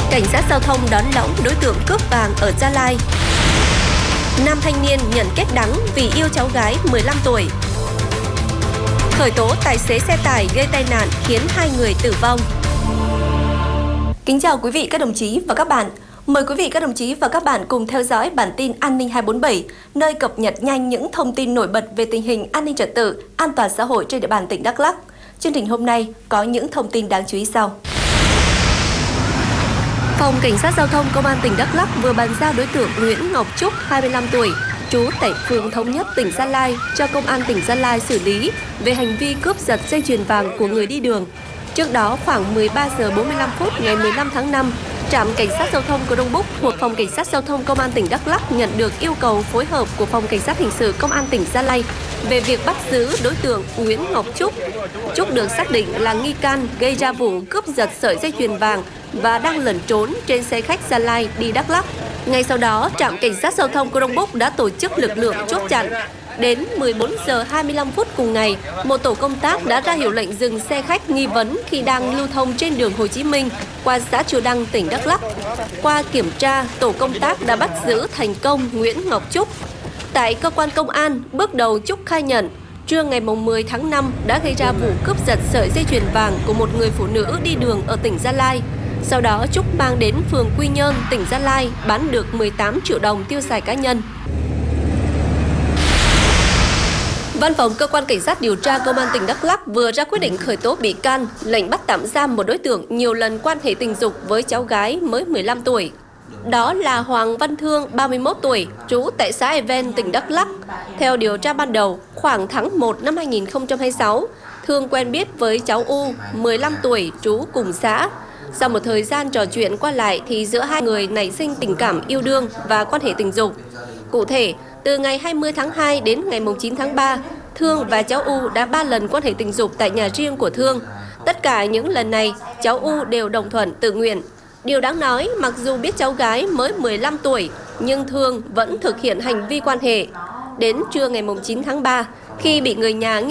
Cảnh sát giao thông đón lõng đối tượng cướp vàng ở Gia Lai. Nam thanh niên nhận kết đắng vì yêu cháu gái 15 tuổi. Khởi tố tài xế xe tải gây tai nạn khiến 2 người tử vong. Kính chào quý vị các đồng chí và các bạn. Mời quý vị các đồng chí và các bạn cùng theo dõi bản tin An ninh 247, nơi cập nhật nhanh những thông tin nổi bật về tình hình an ninh trật tự, an toàn xã hội trên địa bàn tỉnh Đắk Lắk. Chương trình hôm nay có những thông tin đáng chú ý sau. Phòng Cảnh sát Giao thông Công an tỉnh Đắk Lắk vừa bàn giao đối tượng Nguyễn Ngọc Trúc, 25 tuổi, trú tại phường Thống Nhất, tỉnh Gia Lai cho Công an tỉnh Gia Lai xử lý về hành vi cướp giật dây chuyền vàng của người đi đường. Trước đó, khoảng 13 giờ 45 phút ngày 15 tháng 5, trạm Cảnh sát Giao thông Crong Búc thuộc Phòng Cảnh sát Giao thông Công an tỉnh Đắk Lắk nhận được yêu cầu phối hợp của Phòng Cảnh sát Hình sự Công an tỉnh Gia Lai về việc bắt giữ đối tượng Nguyễn Ngọc Trúc. Trúc được xác định là nghi can gây ra vụ cướp giật sợi dây chuyền vàng và đang lẩn trốn trên xe khách Gia Lai đi Đắk Lắk. Ngay sau đó, trạm Cảnh sát Giao thông Crong Búc đã tổ chức lực lượng chốt chặn. Đến 14 giờ 25 phút cùng ngày, một tổ công tác đã ra hiệu lệnh dừng xe khách nghi vấn khi đang lưu thông trên đường Hồ Chí Minh qua xã Chùa Đăng, tỉnh Đắk Lắk. Qua kiểm tra, tổ công tác đã bắt giữ thành công Nguyễn Ngọc Trúc. Tại cơ quan công an, bước đầu Trúc khai nhận, trưa ngày 10 tháng 5 đã gây ra vụ cướp giật sợi dây chuyền vàng của một người phụ nữ đi đường ở tỉnh Gia Lai. Sau đó, Trúc mang đến phường Quy Nhơn, tỉnh Gia Lai bán được 18 triệu đồng tiêu xài cá nhân. Văn phòng Cơ quan Cảnh sát điều tra Công an tỉnh Đắk Lắk vừa ra quyết định khởi tố bị can, lệnh bắt tạm giam một đối tượng nhiều lần quan hệ tình dục với cháu gái mới 15 tuổi. Đó là Hoàng Văn Thương, 31 tuổi, trú tại xã Even, tỉnh Đắk Lắk. Theo điều tra ban đầu, khoảng tháng 1 năm 2026, Thương quen biết với cháu U, 15 tuổi, trú cùng xã. Sau một thời gian trò chuyện qua lại thì giữa hai người nảy sinh tình cảm yêu đương và quan hệ tình dục. Cụ thể, từ ngày 20 tháng 2 đến ngày 9 tháng 3, Thương và cháu U đã 3 lần quan hệ tình dục tại nhà riêng của Thương. Tất cả những lần này, cháu U đều đồng thuận tự nguyện. Điều đáng nói, mặc dù biết cháu gái mới 15 tuổi, nhưng Thương vẫn thực hiện hành vi quan hệ. Đến trưa ngày 9 tháng 3, khi bị người nhà nghi